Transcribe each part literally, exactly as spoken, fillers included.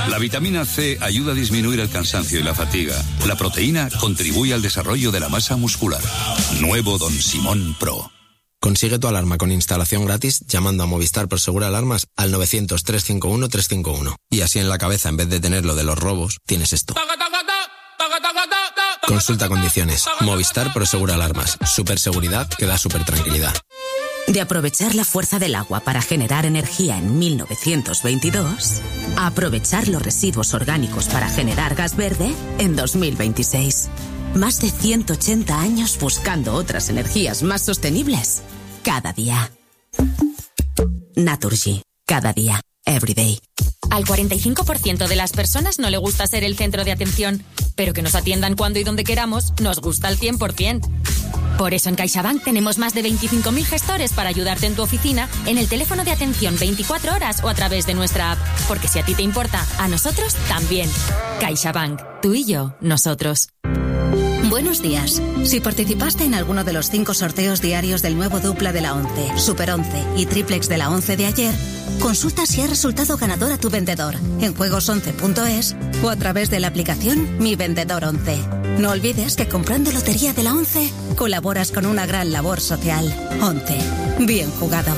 La vitamina C ayuda a disminuir el cansancio y la fatiga. La proteína contribuye al desarrollo de la masa muscular. Nuevo Don Simón Pro. Consigue tu alarma con instalación gratis llamando a Movistar Prosegur Alarmas al novecientos, trescientos cincuenta y uno, trescientos cincuenta y uno. Y así en la cabeza, en vez de tener lo de los robos, tienes esto. Consulta condiciones. Movistar Prosegur Alarmas. Superseguridad que da super tranquilidad. De aprovechar la fuerza del agua para generar energía en mil novecientos veintidós, a aprovechar los residuos orgánicos para generar gas verde en dos mil veintiséis. Más de ciento ochenta años buscando otras energías más sostenibles. Cada día. Naturgy. Cada día. Everyday. Al cuarenta y cinco por ciento de las personas no le gusta ser el centro de atención, pero que nos atiendan cuando y donde queramos nos gusta al cien por ciento. Por eso en CaixaBank tenemos más de veinticinco mil gestores para ayudarte en tu oficina, en el teléfono de atención veinticuatro horas o a través de nuestra app. Porque si a ti te importa, a nosotros también. CaixaBank. Tú y yo, nosotros. Buenos días. Si participaste en alguno de los cinco sorteos diarios del nuevo dupla de la once, Super once y Triplex de la once de ayer, consulta si ha resultado ganador a tu vendedor en juegos once punto es o a través de la aplicación Mi Vendedor once. No olvides que comprando Lotería de la once colaboras con una gran labor social. once. Bien jugado.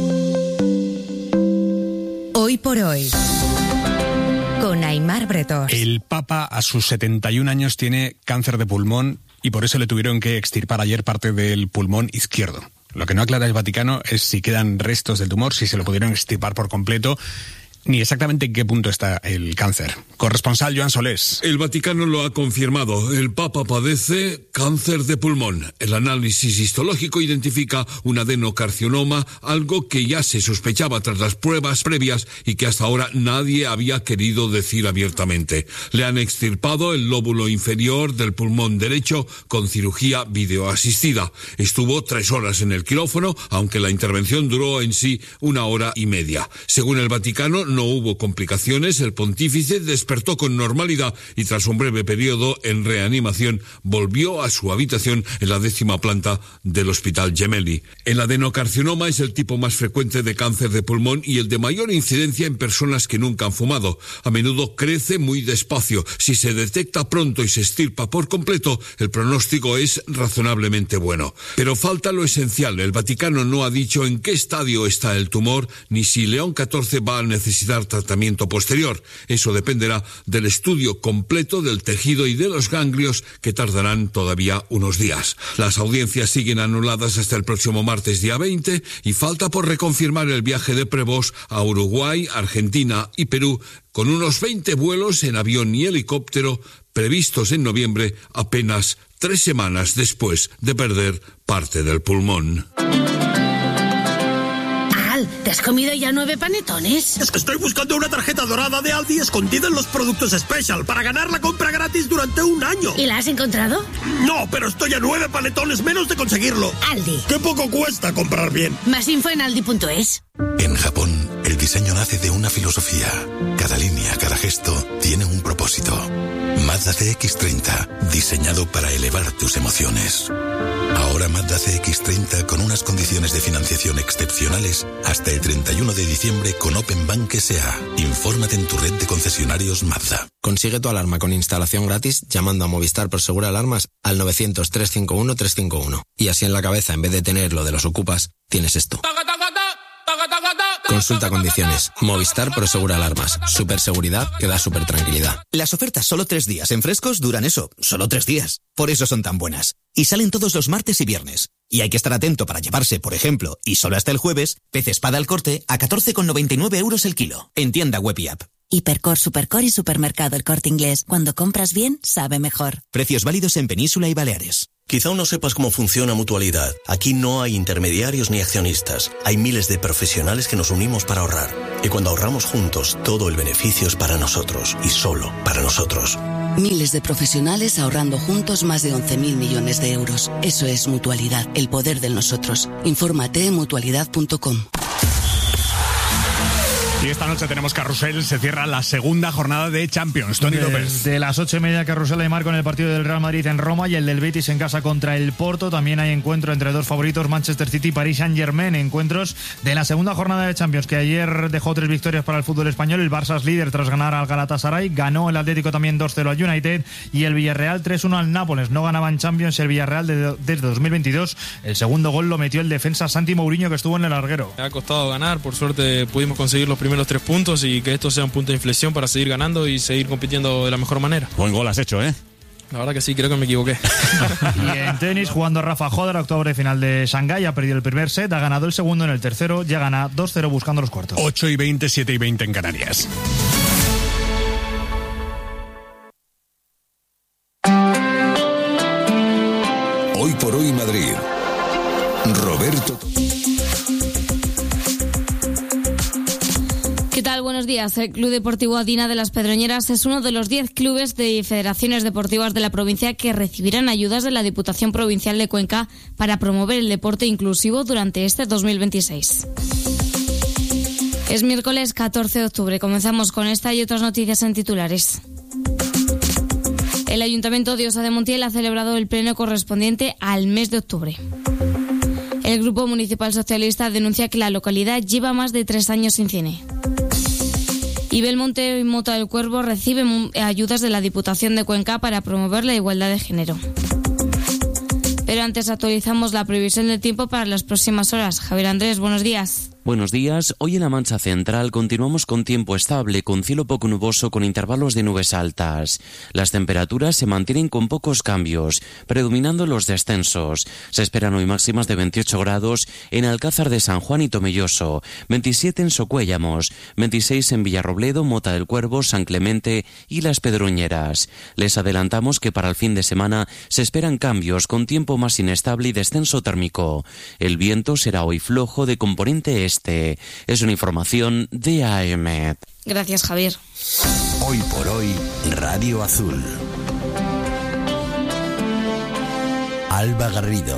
Hoy por hoy, con Aimar Bretos. El Papa a sus setenta y un años tiene cáncer de pulmón y por eso le tuvieron que extirpar ayer parte del pulmón izquierdo. Lo que no aclara el Vaticano es si quedan restos del tumor, si se lo pudieron extirpar por completo, ni exactamente en qué punto está el cáncer. Corresponsal Joan Solés. El Vaticano lo ha confirmado. El Papa padece cáncer de pulmón. El análisis histológico identifica un adenocarcinoma, algo que ya se sospechaba tras las pruebas previas y que hasta ahora nadie había querido decir abiertamente. Le han extirpado el lóbulo inferior del pulmón derecho con cirugía videoasistida. Estuvo tres horas en el quirófano, aunque la intervención duró en sí una hora y media. Según el Vaticano, no hubo complicaciones, el pontífice despertó con normalidad y tras un breve periodo en reanimación volvió a su habitación en la décima planta del Hospital Gemelli. El adenocarcinoma es el tipo más frecuente de cáncer de pulmón y el de mayor incidencia en personas que nunca han fumado. A menudo crece muy despacio. Si se detecta pronto y se extirpa por completo, el pronóstico es razonablemente bueno. Pero falta lo esencial. El Vaticano no ha dicho en qué estadio está el tumor ni si León catorce va a necesitar tratamiento posterior. Eso dependerá del estudio completo del tejido y de los ganglios que tardarán todavía unos días. Las audiencias siguen anuladas hasta el próximo martes día veinte y falta por reconfirmar el viaje de Prevost a Uruguay, Argentina y Perú con unos veinte vuelos en avión y helicóptero previstos en noviembre, apenas tres semanas después de perder parte del pulmón. ¿Te has comido ya nueve panetones? Es que estoy buscando una tarjeta dorada de Aldi escondida en los productos Special para ganar la compra gratis durante un año. ¿Y la has encontrado? No, pero estoy a nueve panetones menos de conseguirlo. Aldi. ¡Qué poco cuesta comprar bien! Más info en aldi punto es. En Japón, el diseño nace de una filosofía. Cada línea, cada gesto, tiene un propósito. Mazda C X treinta, diseñado para elevar tus emociones. Ahora Mazda C X treinta con unas condiciones de financiación excepcionales hasta el treinta y uno de diciembre con Open Bank S A. Infórmate en tu red de concesionarios Mazda. Consigue tu alarma con instalación gratis llamando a Movistar Prosegur Alarmas al novecientos, trescientos cincuenta y uno, trescientos cincuenta y uno. Y así en la cabeza, en vez de tener lo de los ocupas, tienes esto. Consulta condiciones. Movistar Prosegur Alarmas. Superseguridad que da super tranquilidad. Las ofertas solo tres días en Frescos duran eso, solo tres días. Por eso son tan buenas. Y salen todos los martes y viernes. Y hay que estar atento para llevarse, por ejemplo, y solo hasta el jueves, pez espada al corte a catorce con noventa y nueve euros el kilo. En tienda web y app. Hipercor, Supercor y Supermercado El Corte Inglés. Cuando compras bien, sabe mejor. Precios válidos en Península y Baleares. Quizá aún no sepas cómo funciona Mutualidad. Aquí no hay intermediarios ni accionistas. Hay miles de profesionales que nos unimos para ahorrar. Y cuando ahorramos juntos, todo el beneficio es para nosotros y solo para nosotros. Miles de profesionales ahorrando juntos más de once mil millones de euros. Eso es Mutualidad, el poder del nosotros. Infórmate en mutualidad punto com. Y esta noche tenemos carrusel, se cierra la segunda jornada de Champions. Toni López. De las ocho y media, carrusel de mar con el partido del Real Madrid en Roma y el del Betis en casa contra el Porto. También hay encuentro entre dos favoritos, Manchester City y Paris Saint-Germain. Encuentros de la segunda jornada de Champions, que ayer dejó tres victorias para el fútbol español. El Barça es líder tras ganar al Galatasaray. Ganó el Atlético también dos cero al United. Y el Villarreal tres uno al Nápoles. No ganaba en Champions el Villarreal de, desde dos mil veintidós. El segundo gol lo metió el defensa Santi Mourinho, que estuvo en el larguero. Me ha costado ganar. Por suerte pudimos conseguir los primeros tres puntos y que esto sea un punto de inflexión para seguir ganando y seguir compitiendo de la mejor manera. Buen gol has hecho, ¿eh? La verdad que sí, creo que me equivoqué. Y en tenis, jugando Rafa Joder, octavo de final de Shanghái, ha perdido el primer set, ha ganado el segundo en el tercero, ya gana dos cero buscando los cuartos. ocho y veinte, siete y veinte en Canarias. Hoy por hoy Madrid. Roberto. ¿Qué tal? Buenos días. El Club Deportivo Adina de las Pedroñeras es uno de los diez clubes de federaciones deportivas de la provincia que recibirán ayudas de la Diputación Provincial de Cuenca para promover el deporte inclusivo durante este dos mil veintiséis. Es miércoles catorce de octubre. Comenzamos con esta y otras noticias en titulares. El Ayuntamiento de Osa de Montiel ha celebrado el pleno correspondiente al mes de octubre. El Grupo Municipal Socialista denuncia que la localidad lleva más de tres años sin cine. Y Belmonte y Mota del Cuervo reciben ayudas de la Diputación de Cuenca para promover la igualdad de género. Pero antes actualizamos la previsión del tiempo para las próximas horas. Javier Andrés, buenos días. Buenos días. Hoy en la Mancha Central continuamos con tiempo estable, con cielo poco nuboso con intervalos de nubes altas. Las temperaturas se mantienen con pocos cambios, predominando los descensos. Se esperan hoy máximas de veintiocho grados en Alcázar de San Juan y Tomelloso, veintisiete en Socuéllamos, veintiséis en Villarrobledo, Mota del Cuervo, San Clemente y Las Pedroñeras. Les adelantamos que para el fin de semana se esperan cambios con tiempo más inestable y descenso térmico. El viento será hoy flojo de componente este. Este es una información de A E M E D. Gracias, Javier. Hoy por hoy, Radio Azul. Alba Garrido.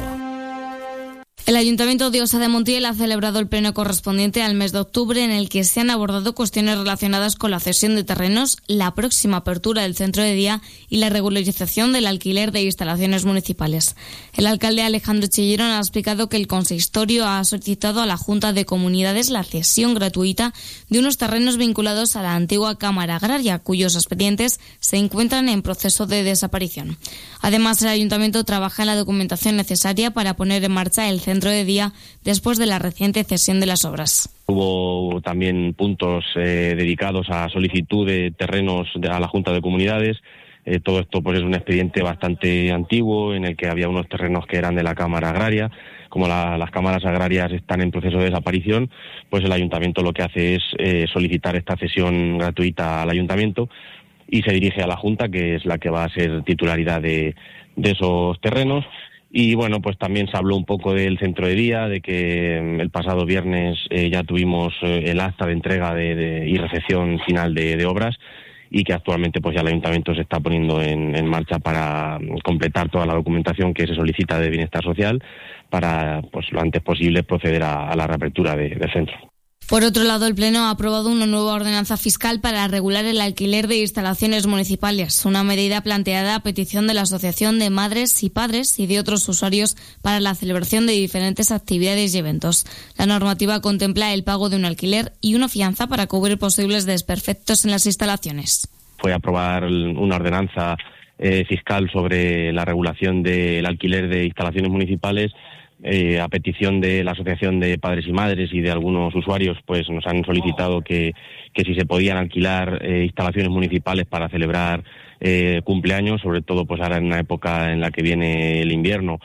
El Ayuntamiento de Osa de Montiel ha celebrado el pleno correspondiente al mes de octubre en el que se han abordado cuestiones relacionadas con la cesión de terrenos, la próxima apertura del centro de día y la regularización del alquiler de instalaciones municipales. El alcalde Alejandro Chillerón ha explicado que el consistorio ha solicitado a la Junta de Comunidades la cesión gratuita de unos terrenos vinculados a la antigua Cámara Agraria, cuyos expedientes se encuentran en proceso de desaparición. Además, el Ayuntamiento trabaja en la documentación necesaria para poner en marcha el centro de día después de la reciente cesión de las obras. Hubo también puntos eh, dedicados a solicitud de terrenos de, a la Junta de Comunidades. Eh, todo esto pues es un expediente bastante antiguo en el que había unos terrenos que eran de la Cámara Agraria. Como la, las cámaras agrarias están en proceso de desaparición, pues el Ayuntamiento lo que hace es eh, solicitar esta cesión gratuita al Ayuntamiento y se dirige a la Junta, que es la que va a ser titularidad de, de esos terrenos. Y bueno, pues también se habló un poco del centro de día, de que el pasado viernes eh, ya tuvimos eh, el acta de entrega de, de, y recepción final de, de obras y que actualmente pues ya el Ayuntamiento se está poniendo en, en marcha para completar toda la documentación que se solicita de Bienestar Social para pues lo antes posible proceder a, a la reapertura de, del centro. Por otro lado, el Pleno ha aprobado una nueva ordenanza fiscal para regular el alquiler de instalaciones municipales, una medida planteada a petición de la Asociación de Madres y Padres y de otros usuarios para la celebración de diferentes actividades y eventos. La normativa contempla el pago de un alquiler y una fianza para cubrir posibles desperfectos en las instalaciones. Fue aprobar una ordenanza eh, fiscal sobre la regulación del alquiler de instalaciones municipales. Eh, a petición de la Asociación de Padres y Madres y de algunos usuarios, pues nos han solicitado que, que si se podían alquilar eh, instalaciones municipales para celebrar eh, cumpleaños, sobre todo pues ahora en una época en la que viene el invierno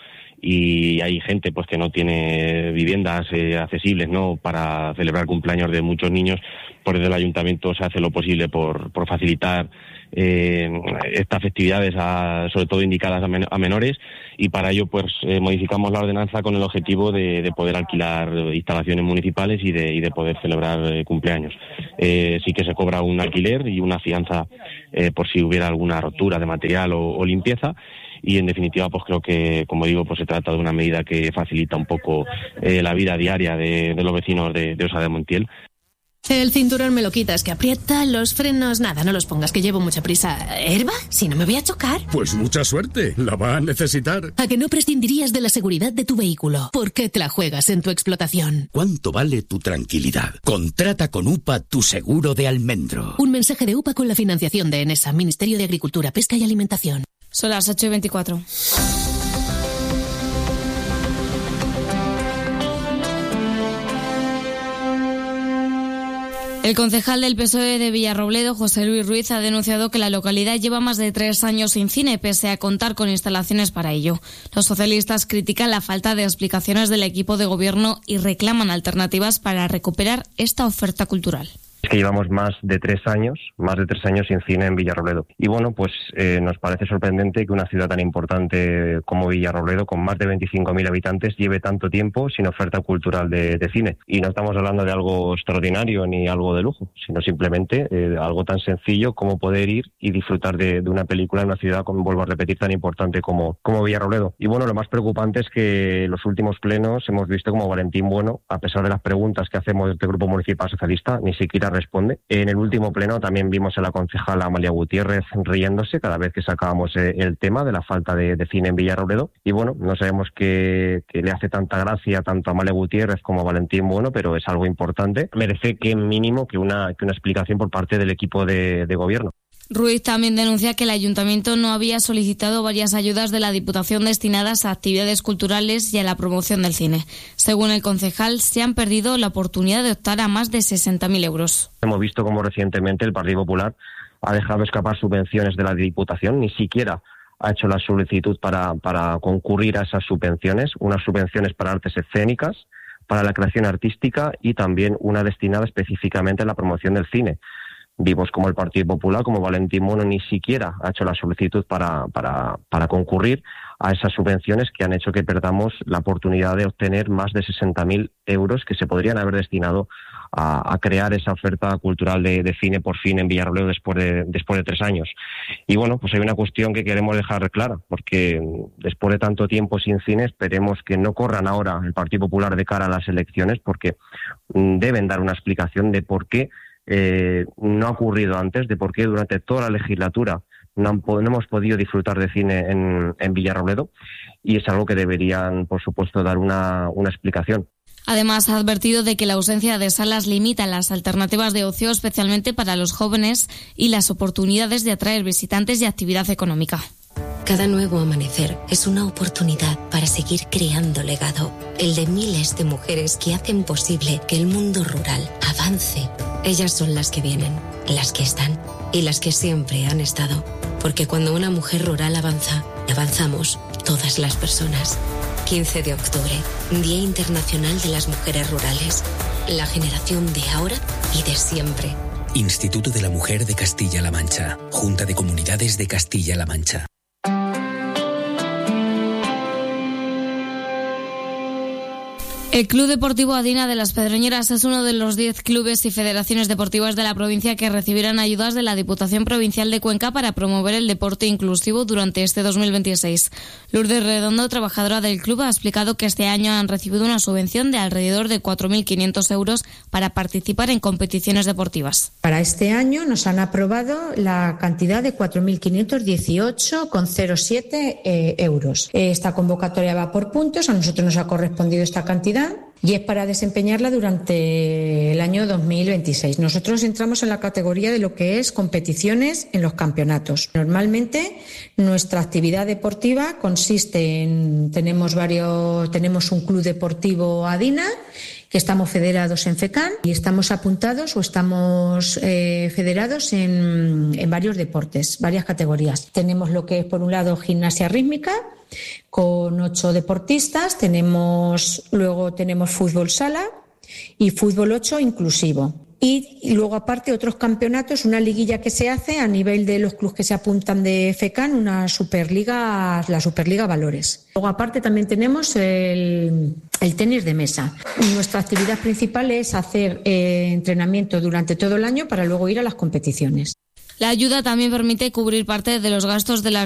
y hay gente pues que no tiene viviendas eh, accesibles, ¿no?, para celebrar cumpleaños de muchos niños. Por desde el Ayuntamiento se hace lo posible por, por facilitar eh, estas festividades, a, sobre todo indicadas a, men- a menores, y para ello pues eh, modificamos la ordenanza con el objetivo de, de poder alquilar instalaciones municipales y de, y de poder celebrar eh, cumpleaños. Eh, sí que se cobra un alquiler y una fianza eh, por si hubiera alguna rotura de material o, o limpieza. Y en definitiva, pues creo que, como digo, pues se trata de una medida que facilita un poco eh, la vida diaria de, de los vecinos de, de Osa de Montiel. El cinturón me lo quitas, que aprieta, los frenos, nada, no los pongas, que llevo mucha prisa. ¿Herba? Si no me voy a chocar. Pues mucha suerte, la va a necesitar. ¿A que no prescindirías de la seguridad de tu vehículo? ¿Por qué te la juegas en tu explotación? ¿Cuánto vale tu tranquilidad? Contrata con U P A tu seguro de almendro. Un mensaje de U P A con la financiación de ENESA, Ministerio de Agricultura, Pesca y Alimentación. Son las ocho y veinticuatro. El concejal del P S O E de Villarrobledo, José Luis Ruiz, ha denunciado que la localidad lleva más de tres años sin cine, pese a contar con instalaciones para ello. Los socialistas critican la falta de explicaciones del equipo de gobierno y reclaman alternativas para recuperar esta oferta cultural. Es que llevamos más de tres años, más de tres años sin cine en Villarrobledo. Y bueno, pues eh, nos parece sorprendente que una ciudad tan importante como Villarrobledo, con más de veinticinco mil habitantes, lleve tanto tiempo sin oferta cultural de, de cine. Y no estamos hablando de algo extraordinario ni algo de lujo, sino simplemente eh, algo tan sencillo como poder ir y disfrutar de, de una película en una ciudad, como vuelvo a repetir, tan importante como, como Villarrobledo. Y bueno, lo más preocupante es que en los últimos plenos hemos visto como Valentín Bueno, a pesar de las preguntas que hacemos desde el Grupo Municipal Socialista, ni siquiera responde. En el último pleno también vimos a la concejala Amalia Gutiérrez riéndose cada vez que sacábamos el tema de la falta de, de cine en Villarrobledo. Y bueno, no sabemos qué, qué le hace tanta gracia tanto a Amalia Gutiérrez como a Valentín Bueno, pero es algo importante. Merece que mínimo que una, que una explicación por parte del equipo de, de gobierno. Ruiz también denuncia que el ayuntamiento no había solicitado varias ayudas de la Diputación destinadas a actividades culturales y a la promoción del cine. Según el concejal, se han perdido la oportunidad de optar a más de sesenta mil euros. Hemos visto cómo recientemente el Partido Popular ha dejado escapar subvenciones de la Diputación, ni siquiera ha hecho la solicitud para, para concurrir a esas subvenciones, unas subvenciones para artes escénicas, para la creación artística y también una destinada específicamente a la promoción del cine. Vimos como el Partido Popular, como Valentín Bueno, ni siquiera ha hecho la solicitud para, para, para concurrir a esas subvenciones que han hecho que perdamos la oportunidad de obtener más de sesenta mil euros que se podrían haber destinado a, a crear esa oferta cultural de, de cine por fin en Villarrobledo después de, después de tres años. Y bueno, pues hay una cuestión que queremos dejar clara, porque después de tanto tiempo sin cine, esperemos que no corran ahora el Partido Popular de cara a las elecciones, porque deben dar una explicación de por qué Eh, no ha ocurrido antes, de por qué durante toda la legislatura no, han, no hemos podido disfrutar de cine en, en Villarrobledo, y es algo que deberían, por supuesto, dar una, una explicación. Además, ha advertido de que la ausencia de salas limita las alternativas de ocio, especialmente para los jóvenes, y las oportunidades de atraer visitantes y actividad económica. Cada nuevo amanecer es una oportunidad para seguir creando legado, el de miles de mujeres que hacen posible que el mundo rural avance. Ellas son las que vienen, las que están y las que siempre han estado, porque cuando una mujer rural avanza, avanzamos todas las personas. quince de octubre, Día Internacional de las Mujeres Rurales, la generación de ahora y de siempre. Instituto de la Mujer de Castilla-La Mancha, Junta de Comunidades de Castilla-La Mancha. El Club Deportivo Adina de las Pedroñeras es uno de los diez clubes y federaciones deportivas de la provincia que recibirán ayudas de la Diputación Provincial de Cuenca para promover el deporte inclusivo durante este dos mil veintiséis. Lourdes Redondo, trabajadora del club, ha explicado que este año han recibido una subvención de alrededor de cuatro mil quinientos euros para participar en competiciones deportivas. Para este año nos han aprobado la cantidad de cuatro mil quinientos dieciocho coma cero siete eh, euros. Esta convocatoria va por puntos, a nosotros nos ha correspondido esta cantidad y es para desempeñarla durante el año dos mil veintiséis. Nosotros entramos en la categoría de lo que es competiciones en los campeonatos. Normalmente nuestra actividad deportiva consiste en, tenemos varios, tenemos un club deportivo Adina, que estamos federados en FECAN y estamos apuntados o estamos eh, federados en, en varios deportes, varias categorías. Tenemos lo que es, por un lado, gimnasia rítmica, con ocho deportistas, tenemos luego tenemos fútbol sala y fútbol ocho inclusivo. Y, y luego aparte otros campeonatos, una liguilla que se hace a nivel de los clubes que se apuntan de FECAN, una superliga, la Superliga Valores. Luego aparte también tenemos el, el tenis de mesa. Nuestra actividad principal es hacer eh, entrenamiento durante todo el año para luego ir a las competiciones. La ayuda también permite cubrir parte de los gastos de las